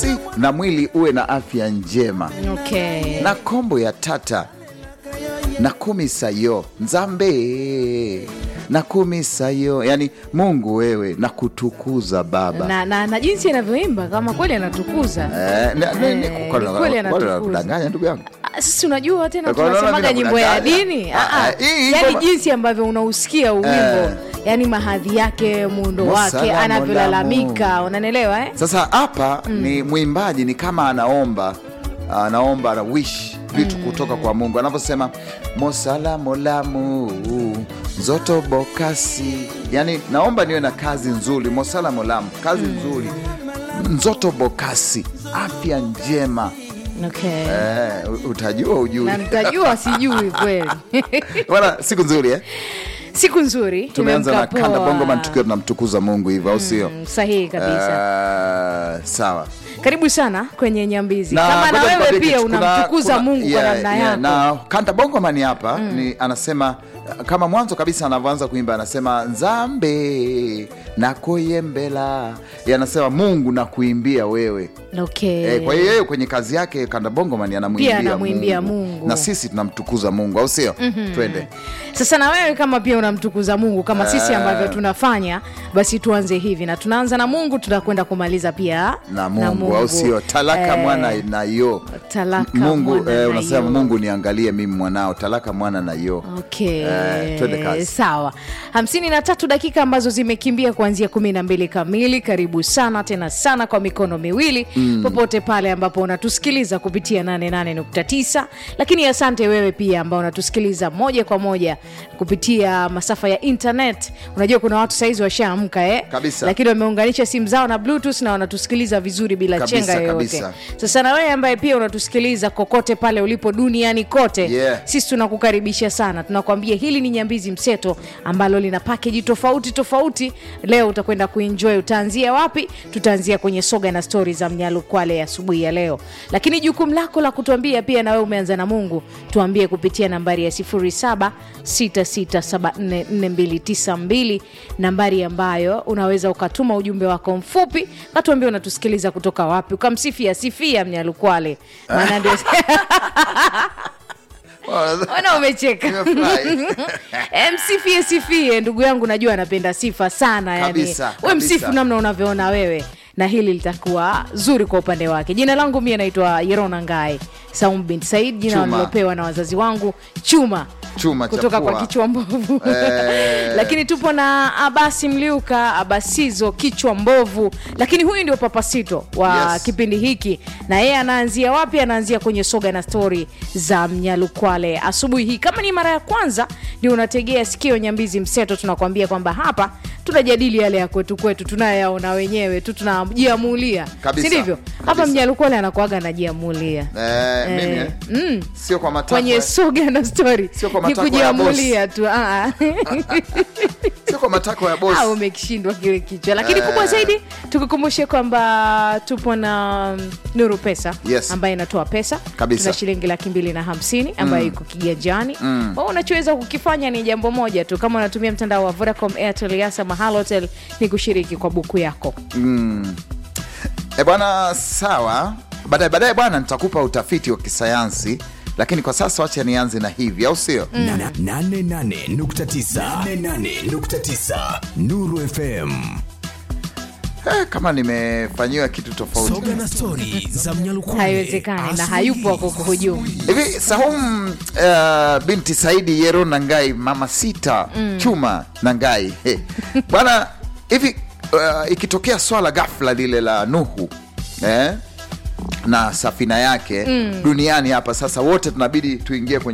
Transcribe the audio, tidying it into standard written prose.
nafsi na mwili uwe na afya njema. Okay. Na kombo ya tata na kumisayo nzambe na kumisayo, yani Mungu wewe na kutukuza Baba. Na jinsi anavyoimba kama kweli anatukuza. Kweli anatukuza ndugu yangu. Sisi unajua tena tunasemaga nyimbo ya dini. Yani jinsi ambavyo unausikia wimbo, yani mahadhi yake, muundo wake, anavyolalamika, unanielewa Sasa hapa ni mwimbaji, ni kama anaomba na wish vitu kutoka kwa Mungu, anavyosema mosala molamu zoto bokasi, yani naomba niwe na kazi nzuri, mosala molamu, kazi nzuri, nzoto bokasi, afya njema. Okay. Utajua ujui. Na nitajua sijui kweli. Wala siku nzuri Siku nzuri. Tumeanza na Kanda Bongo Man tukiwa tunamtukuza Mungu hivyo, au sio? Sahihi kabisa. Sawa. Karibu sana kwenye Nyambizi. Kama na wewe pia unamtukuza Mungu kwa namna yako. Na Kanda Bongo Man hapa ni anasema kama mwanzo kabisa anavyoanza kuimba anasema nzambe na koyembela. Anasema Mungu na kuimbia wewe. Okay. Kwa hiyo yeye kwenye kazi yake Kanda Bongo Man anamwimbia Mungu. Na sisi tunamtukuza Mungu, au sio? Twende. Sasa na wewe kama pia unamtukuza Mungu kama sisi ambavyo tunafanya, basi tuanze hivi, na tunaanza na Mungu, tutakwenda kumaliza pia na Mungu. Au sio? Talaka mwana na yo. Talaka Mungu yo. unasema Mungu niangalie mimi mwanao, talaka mwana na yo. Okay. Twende kazi. Sawa. 53 dakika ambazo zimekimbia kuanzia 12 kamili. Karibu sana tena sana kwa mikono miwili popote pale ambapo unatusikiliza kupitia 88.9, lakini asante wewe pia ambao unatusikiliza moja kwa moja kupitia masafa ya internet. Unajua kuna watu saizi washaamka Kabisa. Lakini wameunganisha simu zao na Bluetooth na wanatusikiliza vizuri bila chenga yoyote. Sasa na wewe ambaye pia unatusikiliza kokote pale ulipo duniani kote, sisi tunakukaribisha sana. Tunakwambia hili ni Nyambizi Mseto ambalo lina package tofauti tofauti. Leo utakwenda kuenjoy. Utaanzia wapi? Tutaanzia kwenye soga na stories za Mnyalukwale ya asubuhi ya leo. Lakini jukumu lako la kutuambia pia na wewe umeanza na Mungu, tuambie kupitia nambari ya 0766744292, nambari ambayo unaweza ukatuma ujumbe wako mfupi, katuambie unatusikiliza kutoka wapi, ukamsifia Mnyalukwale. Maana ndio Ona umecheka. Sifie ndugu yangu, najua anapenda sifa sana yani. Wewe msifu namna unavyoona wewe, na hili litakuwa zuri kwa upande wake. Jina langu mimi naitwa Yerona Ngai Saum binti Said, jina nilopewa na wazazi wangu, Chuma kutoka kwa kichwa mbovu. Lakini tupo na Abasi Mliuka, Abasizo kichwa mbovu, lakini huyu ndio papasito wa kipindi hiki. Na yeye anaanzia wapi? Anaanzia kwenye soga na story za Mnyalukwale asubuhi hii. Kama ni mara ya kwanza ndio unategea sikio Nyambizi Mseto, tunakwambia kwamba hapa tunajadili yale ya kwetu tunayaona wenyewe tu, tunajiamulia, si ndivyo? Hapa Mnyalukwale anakuaga anajiamulia. Mimi sio kwa matakwa kwenye soga na story, ni kujiamulia tu. Sio kwa matakwa ya boss. Umekishindwa kile kichwa. Lakini kubwa zaidi tukukumbushe kwamba tupo na Nuru Pesa, ambaye inatoa pesa. Tuna shilingi 250 ambayo iko kiganjani. Wewe unachoweza kukifanya ni jambo moja tu. Kama unatumia mtandao wa Vodacom, Airtel, Yasa, Mahalotel, ni kushiriki kwa buku yako. Bwana, sawa. Baadaye bwana nitakupa utafiti wa kisayansi, lakini kwa sasa wacha nianze na hivi, au sio? 88.9 Nuru FM. Kama nimefanyiwa kitu tofauti. Soga na story za Mnyalukwale. Haiwezekani na hayupo wako kuhujumu. Hivi Saum binti Saidi Yerona Ngai, mama sita, Chuma na Ngai. Bwana, hivi ikitokea swala ghafla lile la Nuhu na safina yake duniani hapa, sasa wote tunabidi tuingie kwenye